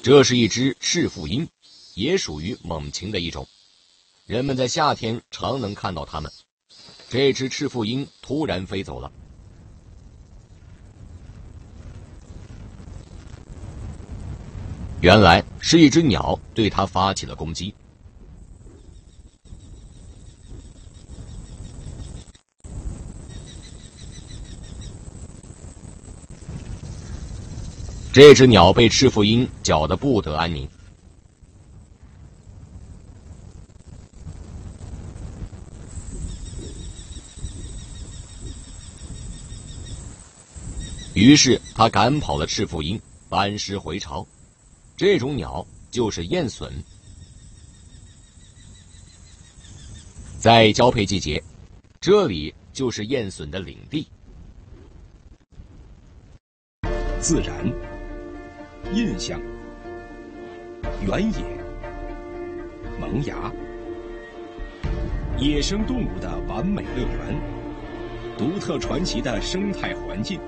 这是一只赤腹鹰，也属于猛禽的一种。人们在夏天常能看到它们。这只赤腹鹰突然飞走了。原来是一只鸟对它发起了攻击。这只鸟被赤腹鹰搅得不得安宁。于是他赶跑了赤腹鹰，班师回朝。这种鸟就是雁隼。在交配季节，这里就是雁隼的领地。 自然、印象、原野、萌芽，野生动物的完美乐园，独特传奇的生态环境。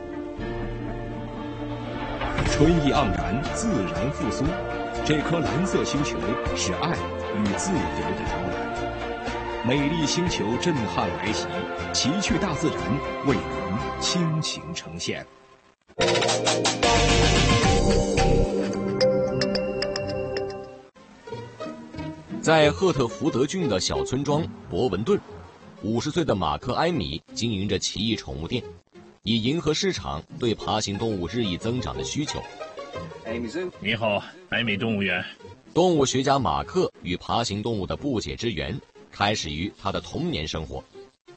春意盎然，自然复苏。这颗蓝色星球是爱与自由的摇篮。美丽星球震撼来袭，奇趣大自然为您倾情呈现。 在赫特福德郡的小村庄博文顿，50岁的马克·埃米经营着奇异宠物店，以迎合市场对爬行动物日益增长的需求。 你好，埃米动物园。 动物学家马克与爬行动物的不解之缘开始于他的童年生活。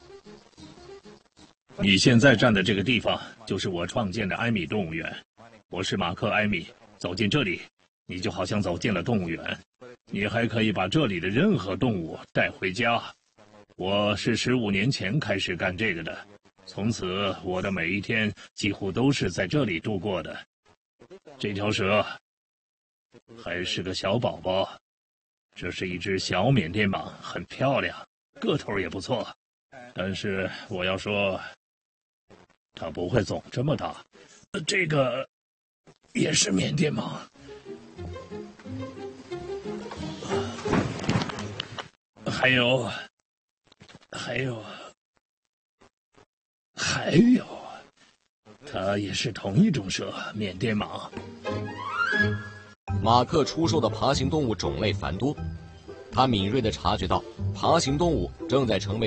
你现在站的这个地方就是我创建的埃米动物园。我是马克·埃米，走进这里，你就好像走进了动物园。你还可以把这里的任何动物带回家。我是15年前开始干这个的，从此我的每一天几乎都是在这里度过的。这条蛇还是个小宝宝，这是一只小缅甸蟒，很漂亮，个头也不错。但是我要说，它不会总这么大。这个也是缅甸蟒。还有，它也是同一种蛇，缅甸蟒。 马克出售的爬行动物种类繁多，他敏锐地察觉到爬行动物正在成为